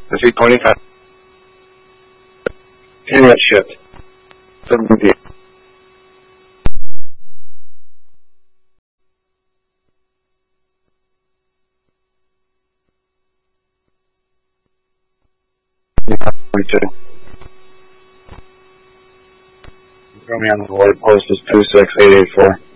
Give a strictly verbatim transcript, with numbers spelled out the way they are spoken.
I see twenty-five. Internet shipped. seventy. twenty-two. Throw me on the board. Post is two six eight eight four.